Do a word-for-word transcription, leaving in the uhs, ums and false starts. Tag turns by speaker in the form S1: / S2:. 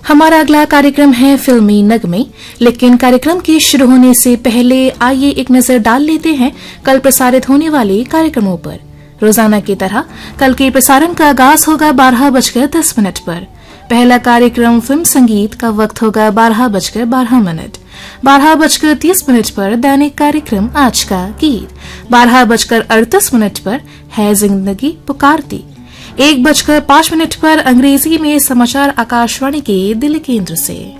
S1: हमारा अगला कार्यक्रम है फिल्मी नगमे, लेकिन कार्यक्रम के शुरू होने से पहले आइए एक नजर डाल लेते हैं कल प्रसारित होने वाले कार्यक्रमों पर। रोजाना की तरह कल के प्रसारण का आगाज होगा बारह बजकर दस मिनट पर। पहला कार्यक्रम फिल्म संगीत का वक्त होगा बारह बजकर बारह मिनट। बारह बजकर तीस मिनट पर दैनिक कार्यक्रम आज का गीत। बारह बजकर अड़तीस मिनट पर है जिंदगी पुकारती। एक बजकर पांच मिनट पर अंग्रेजी में समाचार आकाशवाणी के दिल्ली केंद्र से।